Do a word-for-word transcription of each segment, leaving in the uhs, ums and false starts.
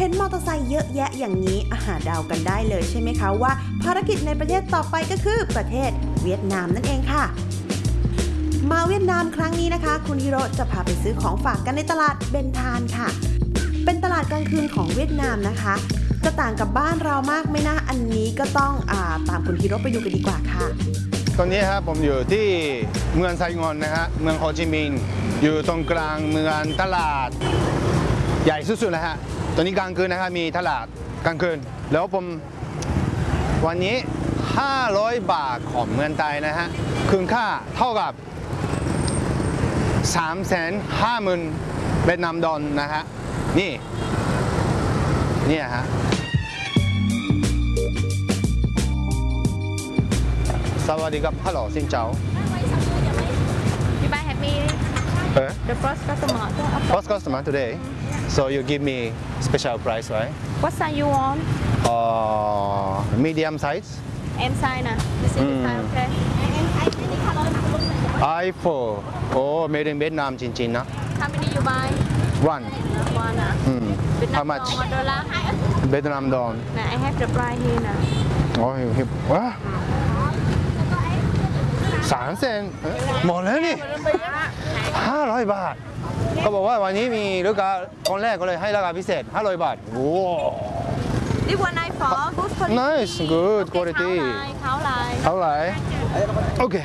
ห็นมอเตอร์ไซค์เยอะแยะอย่างนี้อาหารเดากันได้เลยใช่ไหมคะว่าภารกิจในประเทศต่อไปก็คือประเทศเวียดนามนั่นเองค่ะมาเวียดนามครั้งนี้นะคะคุณฮิโร่จะพาไปซื้อของฝากกันในตลาดเบนทานค่ะเป็นตลาดกลางคืนของเวียดนามนะคะจะต่างกับบ้านเรามากไหมนะอันนี้ก็ต้องอ่าตามคุณฮิโร่ไปดูกันดีกว่าค่ะตอนนี้ครับผมอยู่ที่เมืองไซงอนนะฮะเมืองโฮจิมินห์อยู่ตรงกลางเมืองตลาดใหญ่สุดๆนะฮะตอนนี้กลางคืนนะฮะมีตลาดกลางคืนแล้วผมวันนี้ห้าร้อยบาทของเมืองไทยนะฮะคืนค่าเท่ากับสามแสนห้าหมื่นเวียดนามดอลนะฮะนี่นี่ฮะสวัสดีครับฮัลโหลซินเจ้า You buy happy Uh, the first customer first customer today so you give me special price right what size you want uh, medium size M size nè you see the size okay iPhone oh made in Vietnam จริงๆนะ how many you buy one one อ่ะ mm. how much ดอลลาร์ Vietnam dong นะ I have the price here นะ oh ว้าสามเซนหมดแล้วนี่ห้าร้อยบาทเขาบอกว่าวันนี้มีลูกค้าคนแรกก็เลยให้ราคาพิเศษห้าร้อยบาทโอ้ This one I for good quality nice good quality เขาลายเท่าไหร่โอเค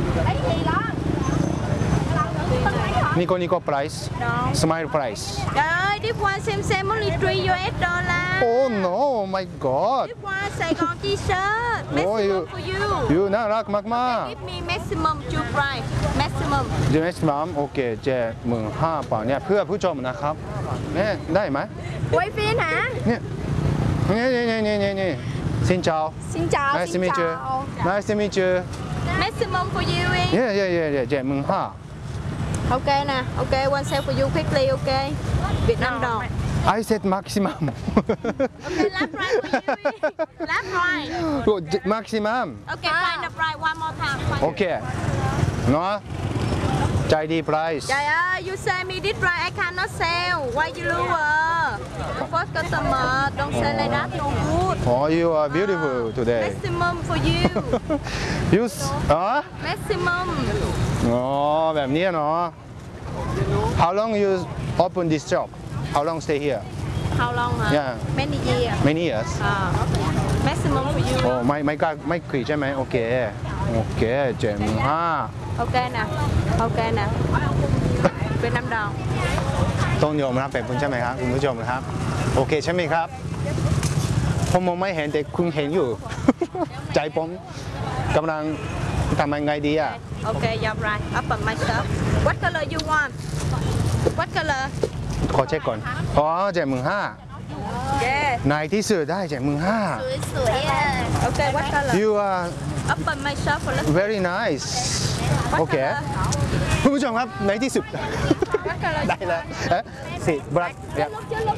นี่ก็นี่ก็ price smile price Rồi, this one same same only three U S dollar oh no my god This one Saigon t-shirt maximum for you you น่ารักมาก Give me maximum two price maximum ๆ j สมามโอเคเจ็ดหมื่นห้าบาทเนี่ยเพื่อผู้ชมนะครับเนี่ยได้ไหม Quay phim hả เนี่ยนี่นี่นี่นี่นี่ซินเจ้า Xin chào nice to xin meet you chào nice to meet you Maximum for you đi yeah yeah yeah yeah เจ็ดหมื่นห้า Ok nè, ok, one sale for you quickly, ok Việt Nam đồng I said maximum Ok, last price for you Last price maximum Ok, find the price one more time โอเคเนาะใจดี price Trời ơi, you say me this price, I cannot sell Why you lower? First customer, don't say like that, no good oh you are beautiful today Maximum for you you อ๋อ Maximum อ๋อแบบนี้เนาะ How long you open this shop How long stay here How long hả? Yeah Many years Many years uh, Maximum for you โอ้ไม่ไม่กล้าไม่คุยใช่ไหมโอเคโอเคเจ็ดหมื่นห้า Ok nè, ok nè Việt Nam đồng ต้องยอมรับแบบคุณใช่ไหมครับคุณผู้ชมครับโอเคใช่ไหมครับผมมองไม่เห็นแต่คุณเห็นอยู่ ใจผมกำลังทำยังไงดีอ่ะ Ok, you're right. Open my shop. What color you want? What color? ขอเช็คก่อนอ๋อเจ็ดหมื่นห้า Yeah. ในที่สุดได้เจ็ดหมื่นห้า Ok, what color? You are Open my shop for let's very nice What โอเค color? คุณผู้ชมครับในที่สุด What color? ได้แล้วเอ๊ะสิบลักครับ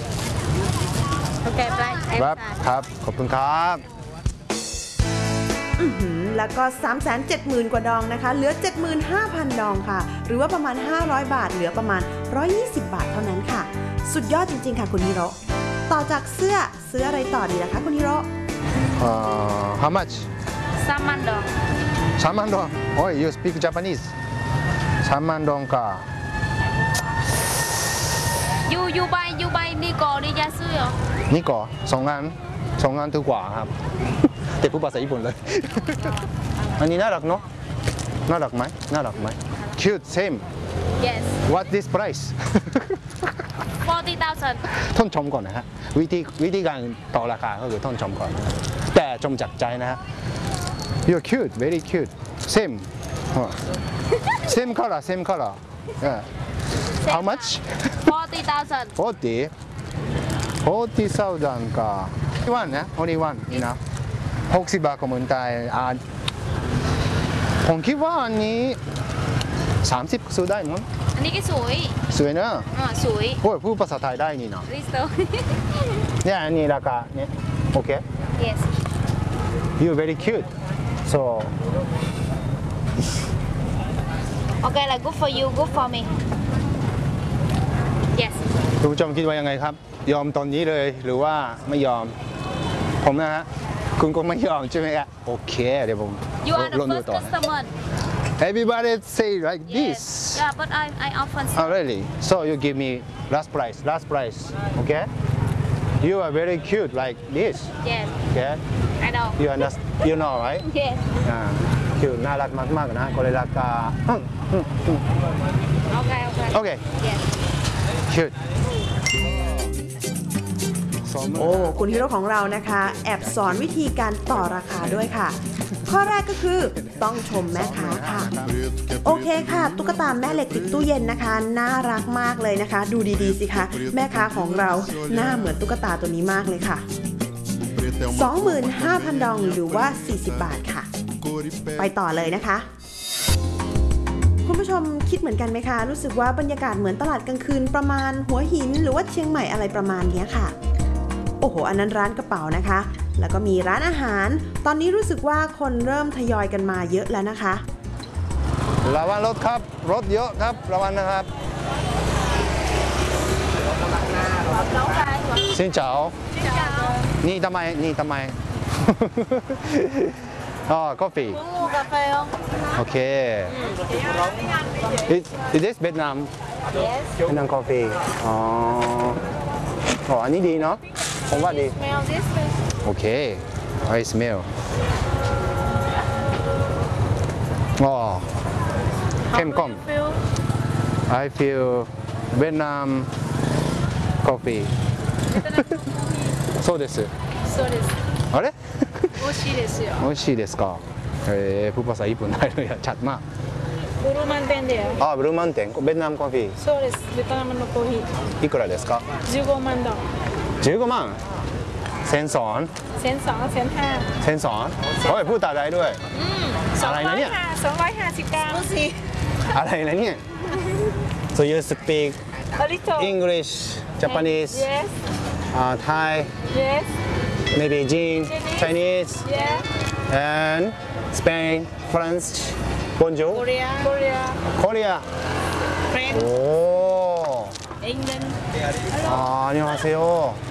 Ok, black. ค Em รับ xài. ครับขอบคุณครับอื้อหือแล้วก็ สามแสนเจ็ดหมื่น กว่าดองนะคะเหลือ เจ็ดหมื่นห้าพัน ดองค่ะหรือว่าประมาณห้าร้อยบาทเหลือประมาณหนึ่งร้อยยี่สิบบาทเท่านั้นค่ะสุดยอดจริงๆค่ะคุณฮิโร่ต่อจากเสื้อเสื้ออะไรต่อดีล่ะคะคุณฮิโร่ Uh, how much? Salmon dong. 삼만 동. Oh, you speak Japanese. 삼만 동 cả. You you buy you buy Nico đi ra xưa rồi. นี่ก่อสองงานสองงานถูกกว่าครับ แต่พูดภาษาญี่ปุ่นเลย อันนี้น่ารักเนาะน่ารักไหมน่ารักไหม Cute same. Yes. What this price? forty thousand. ท่านชมก่อนนะฮะวิธีวิธีการต่อราคาก็คือท่านชมก่อนแต่ชมจากใจนะฮะ You're cute very cute same same color same color yeah. How much forty thousand. forty forty thousand か one นะ only one นี่นะหกสิบบาทของเมืองไทยอ่าผมคิดว่าอันนี้สามสิบซื้อได้มั้ง Anh đi cái suối. สวยนะ À, suối. โอ้ยพูดภาษาไทยได้นี่นะ Listo. เนี่ยอันนี้ราคาเนี่ยโอเค Yes. You very cute so Okay là good for you, good for me. Yes. คุณผู้ชมคิดว่ายังไงครับ ยอมตอนนี้เลยหรือว่าไม่ยอม ผมนะฮะคุณก็ไม่ยอมใช่ไหมครับโอเคเดี๋ยวผม You are the ลองดู first ต่อ customer Everybody say like this Yeah but I I often Oh really so you give me last price last price okay you are very cute like this Yes okay I know you understand you know right Yes อ่าคิวน่ารักมากๆนะก็เลยราคา Okay okay โอเค Yes cute โอ้ คุณฮิโร่ของเรานะคะ แอบสอนวิธีการต่อราคาด้วยค่ะ ข้อแรกก็คือต้องชมแม่ค้าค่ะ โอเคค่ะ ตุ๊กตาแม่เหล็กติดตู้เย็นนะคะ น่ารักมากเลยนะคะ ดูดีๆสิคะแม่ค้าของเราหน้าเหมือนตุ๊กตาตัวนี้มากเลยค่ะ สองหมื่นห้าพัน ดองหรือว่า สี่สิบบาทค่ะ ไปต่อเลยนะคะ คุณผู้ชมคิดเหมือนกันไหมคะ รู้สึกว่าบรรยากาศเหมือนตลาดกลางคืนประมาณหัวหินหรือว่าเชียงใหม่อะไรประมาณนี้ค่ะ โอ้โห อันนั้นร้านกระเป๋านะคะ แล้วก็มีร้านอาหาร ตอนนี้รู้สึกว่าคนเริ่มทยอยกันมาเยอะแล้วนะคะระวังรถครับ รถเยอะครับ ระวังนะครับสินเจ้านี่ทำไม นี่ทำไม อ๋อกาแฟ Uống mua cà phê không โอเค Is is this Vietnam Yes Vietnam coffee อ๋ออ๋ออันนี้ดีเนาะ ผมว่าดี Smell this way โอเค I smell อ๋อเข้มข้น Feel I feel Vietnam coffee そうですそうですあれ美味しいですよ美味しいですかえー、プーパさんいっぷんได้เลยอะชัดมากブルーマンテンだよ。 อ๋อบรูมันเต็งเวียดนามกาแฟそうです。ベトナムのコーヒー。 いくらですかじゅうごまんドン。 じゅうごまんเซนสอน千สอง千ห้าเซนสอนโอ้ยพูดตาได้ด้วยสองอะไรร้อนะยเนี่ยห้าสองร้อยห้าสิบกรัมอะไรนะเนี่ย so you speak A little English Japanese Yes uh, Thai Yes maybe Jin Chinese Yeah and Spain France Bonjour コリアコリア Korea フレンโอ้エンデンอ่านี่มาเซโอ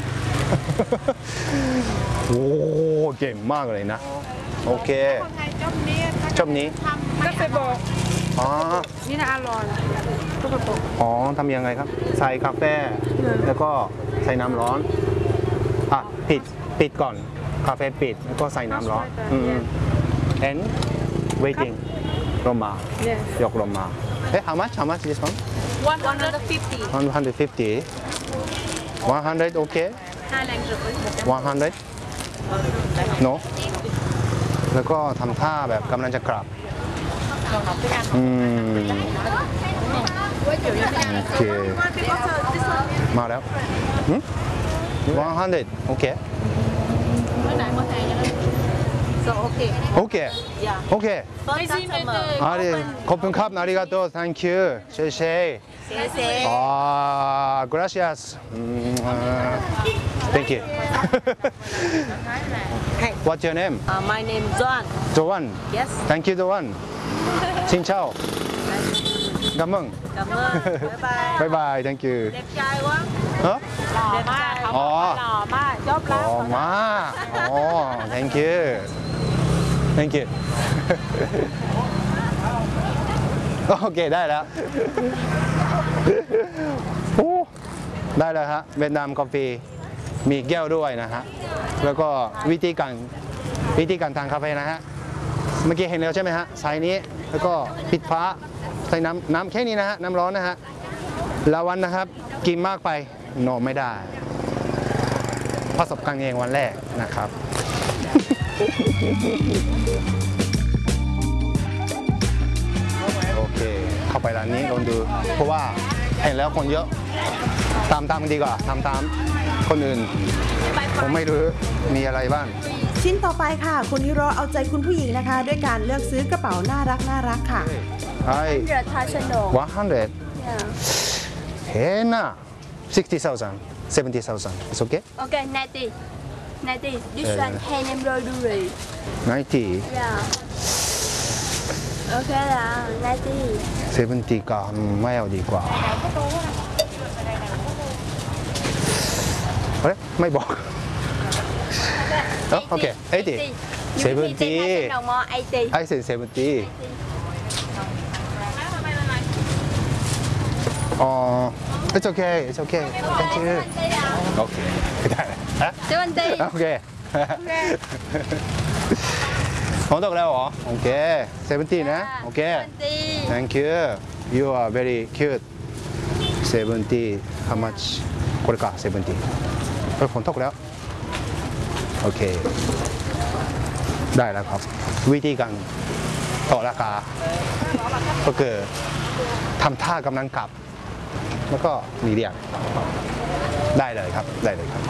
โอ้เก่งมากเลยนะ โอเคคนไทยชอบนี้ชอบนี้ก็ไปบอกอ๋อนี่นะอร่อยทุกกระปุกอ๋อทำยังไงครับ ใส่กาแฟ แล้วก็ใส่น้ำร้อน อ่ะ ปิด ปิดก่อน กาแฟปิด แล้วก็ใส่น้ำร้อน อืม and waiting ลงมา Yes ยกลงมา เอ๊ะ how much how much this one one hundred fifty one hundred fifty one hundred okay hai lạng rưỡi one hundred no แล้วก็ทำท่าแบบกำลังจะกลับ อืม โอเค มาแล้วหึone hundred โอเค so okay โอเค yeah โอเค first customer ありขอบคุณครับありがとう thank you เชเช Yes อ่า gracias อืมอ่า thank you what's your name uh, my name John Joan Yes thank you Joan ชินเช่ากัมมึง cảm ơn bye bye บายบาย thank you đẹp trai quá ฮะหล่อมากเขาอ๋อหล่อมากชอบอ๋รัอก มากอ๋อ thank you thank you โอเค ได้แล้วโอ้ได้แล้วฮะเวียดนามกาแฟมีแก้วด้วยนะฮะ แล้วก็วิธีการวิธีการทานกาแฟนะฮะ เมื่อกี้เห็นแล้วใช่ไหมฮะใส่นี้ แล้วก็ปิดฟ้า ใส่น้ำน้ำแค่นี้นะฮะ น้ำร้อนนะฮะละวันนะครับ กินมากไปนอนไม่ได้ ประสบการณ์เองวันแรกนะครับ โอเค เข้าไปร้านนี้ลองดู เพราะว่าเห็นแล้วคนเยอะ ตามตามดีกว่าตามตามคนอื่น ผมไม่รู้มีอะไรบ้างชิ้นต่อไปค่ะ คุณฮิโร่เอาใจคุณผู้หญิงนะคะ ด้วยการเลือกซื้อกระเป๋าน่ารักน่ารักค่ะไอ้ hundred Thai channel one hundred yeah เห็นนะsixty thousand seventy thousand it's okay okay ninety ninety this Yeah. one hand embroidery ninety yeah okay 啦 ninety seventy ก็ไม่เอาดีกว่าเฮ้ยไม่บอกโอเคเอ็ดดี้เซเวนตี้ đồng mò eighty ไอเซนเซเวนตี้อ๋อ it's okay it's okay thank you โอเคได้ฮะ seventy โอเคของตกแล้วเหรอโอเคเซเวนตี้นะโอเค seventy thank you you are very cute seventy how much これかseventyเออฝนตกแล้วโอเคได้แล้วครับวิธีการต่อราคาก็คือทำท่ากำลังกลับแล้วก็มีเรียกได้เลยครับได้เลยครับ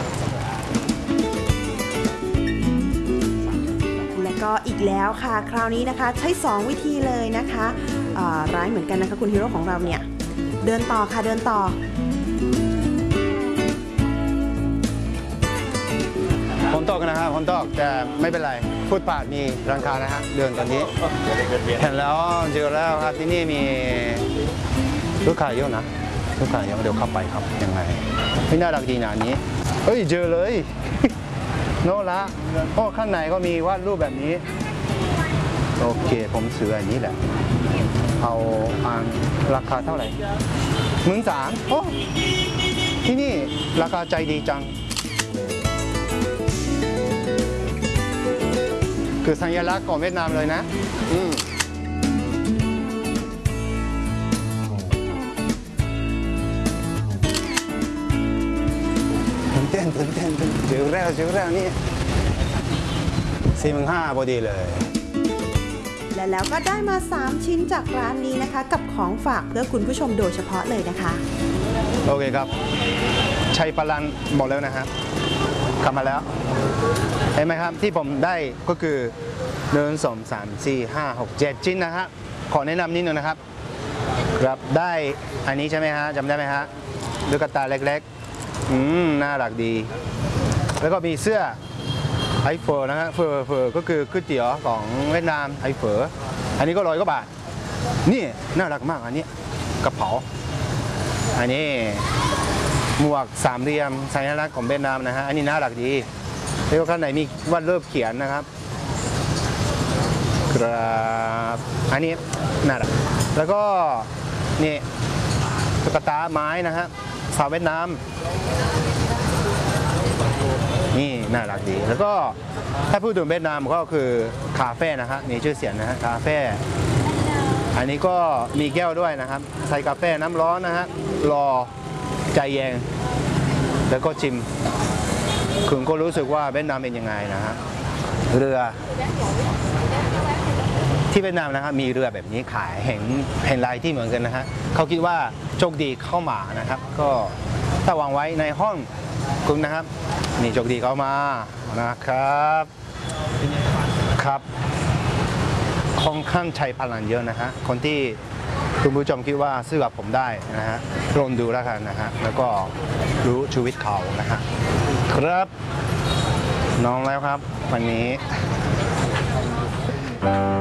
และก็อีกแล้วค่ะ คราวนี้นะคะใช้สองวิธีเลยนะคะเอ่อร้ายเหมือนกันนะคะคุณฮีโร่ของเราเนี่ยเดินต่อค่ะเดินต่อฝนตกนะครับฝนตกแต่ไม่เป็นไรฟุตบาทมีร้านค้านะฮะเดินตอนนี้เห็นแล้วเจอแล้วครับที่นี่มีลูกค้าเยอะนะลูกค้าเยอะเดี๋ยวเข้าไปครับยังไงไม่น่ารักดีนะอันนี้เฮ้ยเจอเลย โนละโอ้ข้างในก็มีวาดรูปแบบนี้โอเคผมซื้ออันนี้แหละเอาอันราคาเท่าไหร่หมื่นสามโอ้ที่นี่ราคาใจดีจังคือสัญลักษณ์ของเวียดนามเลยนะอืมตื่นเต้นตื่นเต้นเจอแล้วเจอแล้วนี่สี่หมื่นห้าพอดีเลยและแล้วก็ได้มาสามชิ้นจากร้านนี้นะคะ กับของฝากเพื่อคุณผู้ชมโดยเฉพาะเลยนะคะโอเคครับชัยปรันหมดแล้วนะครับกลับมาแล้วเห็นไหมครับที่ผมได้ก็คือหนึ่งสองสามสี่ห้าหกเจ็ดชิ้นนะฮะขอแนะนำนิดนึงนะครับครับได้อันนี้ใช่ไหมฮะจำได้ไหมฮะลูกตาเล็กๆอืมน่ารักดี แล้วก็มีเสื้อไอเฟอร์นะฮะเฟอร์เฟอร์ก็คือก๋วยเตี๋ยวของเวียดนามไอเฟอร์อันนี้ก็ร้อยกว่าบาทนี่น่ารักมากอันนี้กระเป๋าอันนี้หมวกสามเหลี่ยมสัญลักษณ์ของเวียดนามนะฮะอันนี้น่ารักดีแล้วก็ข้างในมีวาดรูปเขียนนะครับครับอันนี้น่ารักแล้วก็นี่ตุ๊กตาไม้นะฮะสาวเวียดนามนี่น่ารักดีแล้วก็ถ้าพูดถึงเวียดนามก็คือคาเฟ่นะฮะมีชื่อเสียงนะฮะคาเฟ่อันนี้ก็มีแก้วด้วยนะครับใส่กาแฟน้ำร้อนนะฮะรอใจเย็นแล้วก็ชิมคุณก็รู้สึกว่าเวียดนามเป็นยังไงนะฮะเรือที่เวียดนามนะครับมีเรือแบบนี้ขายเห็นเห็นลายที่เหมือนกันนะฮะเขาคิดว่าโชคดีเข้ามานะครับก็ถ้าวางไว้ในห้องคุณนะครับนี่โชคดีเข้ามานะครับครับค่อนข้างใช้พลังเยอะนะฮะคนที่คุณผู้ชมคิดว่าซื้อกับผมได้นะฮะลองดูแล้วกันนะฮะแล้วก็รู้ชีวิตเขานะฮะครับน้องแล้วครับวันนี้